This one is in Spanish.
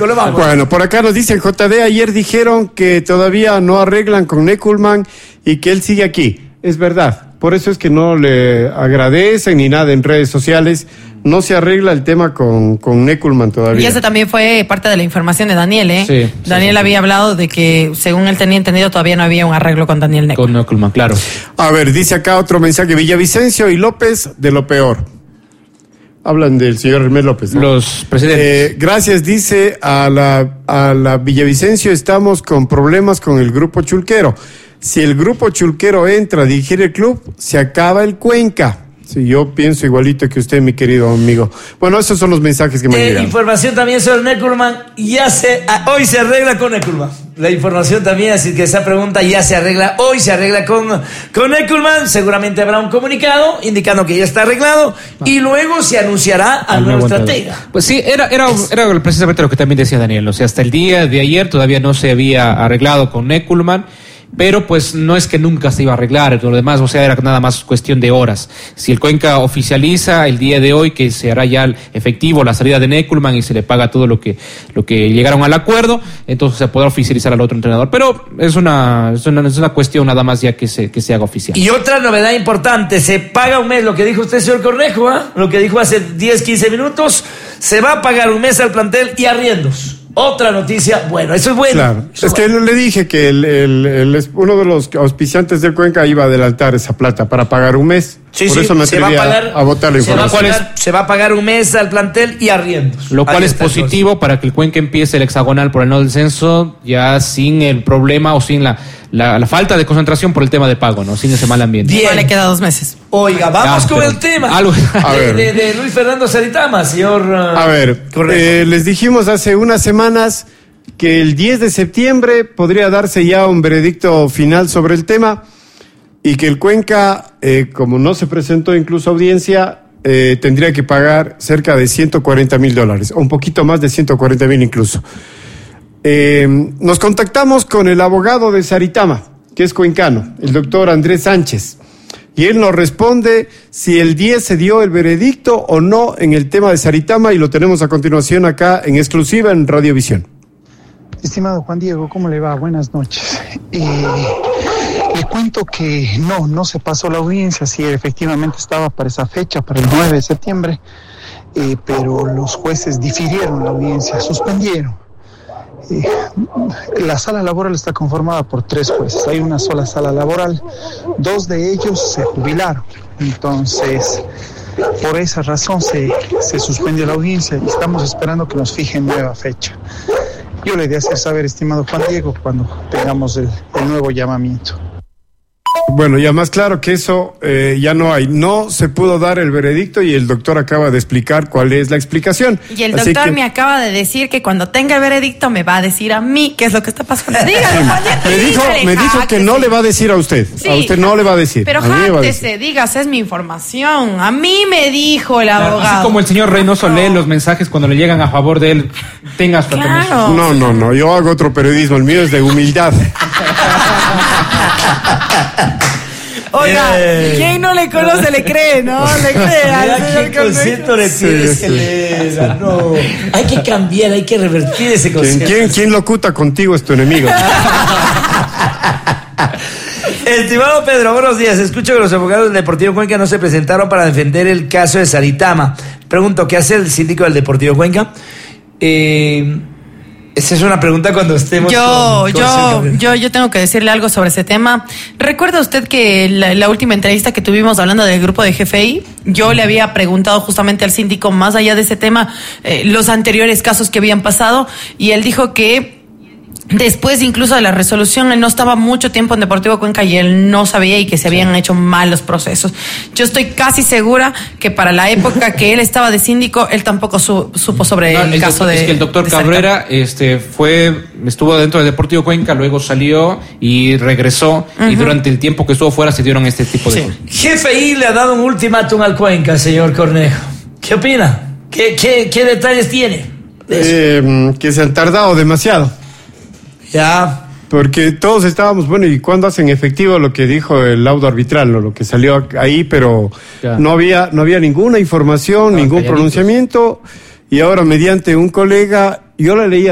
Toledo. Bueno, por acá nos dicen JD, ayer dijeron que todavía no arreglan con Neckelmann y que él sigue aquí. Es verdad, por eso es que no le agradecen ni nada en redes sociales. No se arregla el tema con Neckelmann todavía. Y esa también fue parte de la información de Daniel, ¿eh? Sí, Daniel había hablado de que, según él tenía entendido, todavía no había un arreglo con Daniel Neckelmann. Con Neckelmann, claro. A ver, dice acá otro mensaje, Villavicencio y López de lo peor. Hablan del señor Hermes López, ¿no? Los presidentes. Gracias, dice a la Villavicencio, estamos con problemas con el grupo chulquero. Si el grupo chulquero entra a dirigir el club, se acaba el Cuenca. Sí, yo pienso igualito que usted, mi querido amigo. Bueno, esos son los mensajes que me llegan. Información también sobre Neckelmann. Hoy se arregla con Neckelmann. La información también, así que esa pregunta ya se arregla. Hoy se arregla con Neckelmann. Seguramente habrá un comunicado indicando que ya está arreglado. Y luego se anunciará al nuevo estratega. Pues sí, era precisamente lo que también decía Daniel. O sea, hasta el día de ayer todavía no se había arreglado con Neckelmann. Pero pues no es que nunca se iba a arreglar todo lo demás, o sea, era nada más cuestión de horas. Si el Cuenca oficializa el día de hoy que se hará ya efectivo la salida de Neckelmann y se le paga todo lo que llegaron al acuerdo, entonces se podrá oficializar al otro entrenador. Pero es una cuestión nada más ya que se haga oficial. Y otra novedad importante, se paga un mes, lo que dijo usted, señor Cornejo, lo que dijo hace 10, 15 minutos, se va a pagar un mes al plantel y arriendos. Otra noticia, bueno, eso es bueno. Claro, es que le dije que uno de los auspiciantes del Cuenca iba a adelantar esa plata para pagar un mes. Sí, por eso me atreví a votar la información. Se va a pagar un mes al plantel y arriendos. Lo cual es positivo para que el Cuenca empiece el hexagonal por el no descenso ya sin el problema o sin la falta de concentración por el tema de pago, ¿no? Sin ese mal ambiente. Bien, le queda 2 meses. Oiga, vamos con el tema de Luis Fernando Saritama, señor. A ver, les dijimos hace unas semanas que el 10 de septiembre podría darse ya un veredicto final sobre el tema y que el Cuenca, como no se presentó incluso audiencia, tendría que pagar cerca de $140,000, o un poquito más de 140,000 incluso. Nos contactamos con el abogado de Saritama, que es cuencano, el doctor Andrés Sánchez, y él nos responde si el 10 se dio el veredicto o no en el tema de Saritama, y lo tenemos a continuación acá en exclusiva en Radiovisión. Estimado Juan Diego, ¿cómo le va? Buenas noches. Le cuento que no se pasó la audiencia, sí, efectivamente estaba para esa fecha, para el 9 de septiembre, pero los jueces difirieron la audiencia, suspendieron. La sala laboral está conformada por 3 jueces, hay una sola sala laboral, 2 de ellos se jubilaron, entonces por esa razón se suspendió la audiencia y estamos esperando que nos fijen nueva fecha. Yo le voy a hacer saber, estimado Juan Diego, cuando tengamos el nuevo llamamiento. Bueno, ya más claro que eso ya no hay. No se pudo dar el veredicto y el doctor acaba de explicar cuál es la explicación. Y el doctor me acaba de decir que cuando tenga el veredicto me va a decir a mí qué es lo que está pasando. Dígale, me dijo que no le va a decir a usted. Sí, a usted no le va a decir. Pero jáctese, digas, es mi información. A mí me dijo el abogado. Así como el señor Reynoso lee los mensajes cuando le llegan a favor de él, tengas claro. No, yo hago otro periodismo, el mío es de humildad. Oiga, ¿quién no le conoce le cree, no? Le cree. Mira qué concepto le tienes, no. Hay que cambiar, hay que revertir ese concepto. ¿Quién locuta contigo es tu enemigo? Estimado Pedro, buenos días. Escucho que los abogados del Deportivo Cuenca no se presentaron para defender el caso de Saritama. Pregunto, ¿qué hace el síndico del Deportivo Cuenca? Esa es una pregunta cuando estemos... Yo tengo que decirle algo sobre ese tema. ¿Recuerda usted que la última entrevista que tuvimos hablando del grupo de GFI, yo le había preguntado justamente al síndico, más allá de ese tema, los anteriores casos que habían pasado, y él dijo que después incluso de la resolución, él no estaba mucho tiempo en Deportivo Cuenca y él no sabía y que se habían hecho mal los procesos. Yo estoy casi segura que para la época que él estaba de síndico, él tampoco supo sobre el caso de... Es que el doctor Cabrera estuvo dentro de Deportivo Cuenca, luego salió y regresó, y durante el tiempo que estuvo fuera se dieron este tipo de cosas. GFI le ha dado un ultimátum al Cuenca, señor Cornejo. ¿Qué opina? ¿Qué detalles tiene? Que se han tardado demasiado. Ya. Porque todos estábamos, ¿y cuándo hacen efectivo lo que dijo el laudo arbitral, lo que salió ahí? Pero ya. no había ninguna información, ningún pronunciamiento, y ahora mediante un colega, yo la leía